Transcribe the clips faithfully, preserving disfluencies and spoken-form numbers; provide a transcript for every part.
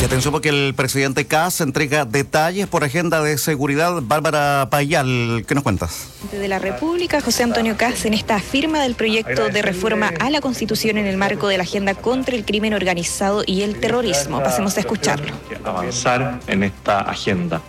atención porque el presidente Kast entrega detalles por agenda de seguridad. Bárbara Payal, ¿qué nos cuentas? De la República, José Antonio Kast, en esta firma del proyecto de reforma a la Constitución en el marco de la agenda contra el crimen organizado y el terrorismo. Pasemos a escucharlo. Avanzar en esta agenda.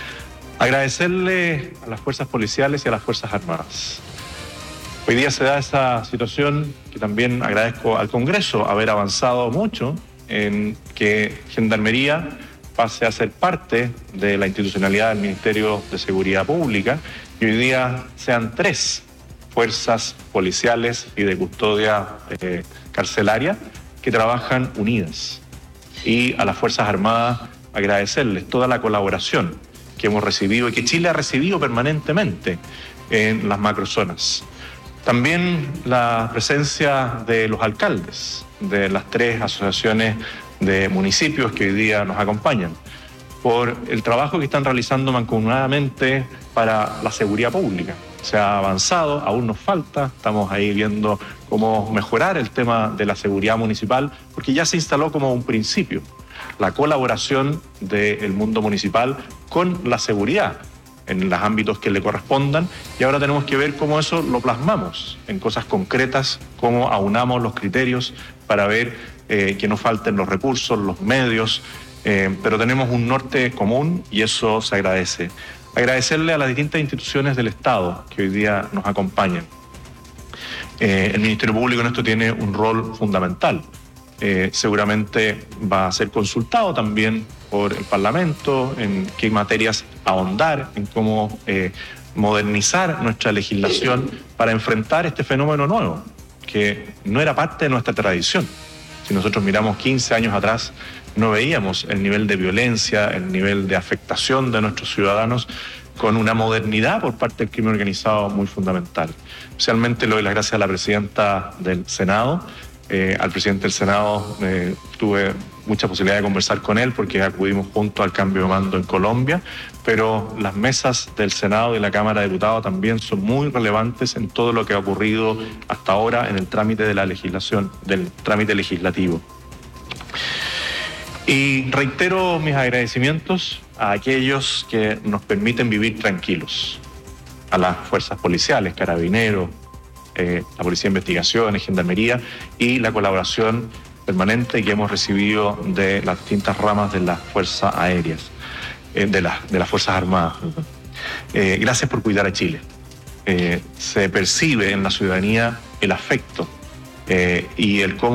Agradecerle a las fuerzas policiales y a las fuerzas armadas. Hoy día se da esa situación que también agradezco al Congreso haber avanzado mucho en que Gendarmería pase a ser parte de la institucionalidad del Ministerio de Seguridad Pública y hoy día sean tres fuerzas policiales y de custodia eh, carcelaria que trabajan unidas. Y a las Fuerzas Armadas agradecerles toda la colaboración que hemos recibido y que Chile ha recibido permanentemente en las macrozonas. También la presencia de los alcaldes de las tres asociaciones de municipios que hoy día nos acompañan, por el trabajo que están realizando mancomunadamente para la seguridad pública. Se ha avanzado, aún nos falta, estamos ahí viendo cómo mejorar el tema de la seguridad municipal, porque ya se instaló como un principio la colaboración del mundo municipal con la seguridad en los ámbitos que le correspondan, y ahora tenemos que ver cómo eso lo plasmamos en cosas concretas, cómo aunamos los criterios para ver eh, que no falten los recursos, los medios, eh, pero tenemos un norte común y eso se agradece. Agradecerle a las distintas instituciones del Estado que hoy día nos acompañan. Eh, el Ministerio Público en esto tiene un rol fundamental. Eh, seguramente va a ser consultado también por el Parlamento en qué materias ahondar, en cómo eh, modernizar nuestra legislación para enfrentar este fenómeno nuevo, que no era parte de nuestra tradición. Si nosotros miramos quince años atrás, no veíamos el nivel de violencia, el nivel de afectación de nuestros ciudadanos con una modernidad por parte del crimen organizado muy fundamental. Especialmente le doy las gracias a la presidenta del Senado. Eh, al presidente del Senado eh, tuve mucha posibilidad de conversar con él porque acudimos juntos al cambio de mando en Colombia, pero las mesas del Senado y la Cámara de Diputados también son muy relevantes en todo lo que ha ocurrido hasta ahora en el trámite de la legislación, del trámite legislativo. Y reitero mis agradecimientos a aquellos que nos permiten vivir tranquilos, a las fuerzas policiales, carabineros, Eh, la Policía de Investigaciones, Gendarmería y la colaboración permanente que hemos recibido de las distintas ramas de las Fuerzas Aéreas, eh, de, la, de las Fuerzas Armadas. Eh, gracias por cuidar a Chile. Eh, se percibe en la ciudadanía el afecto eh, y el cómo